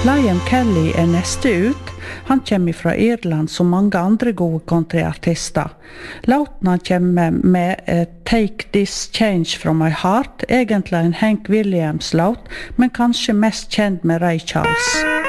Liam Kelly neste ut. Han kommer fra Irland som mange andre gode countryartister. Låten han kommer med Take This Change From My Heart, egentlig en Hank Williams-låt, men kanskje mest kjent med Ray Charles.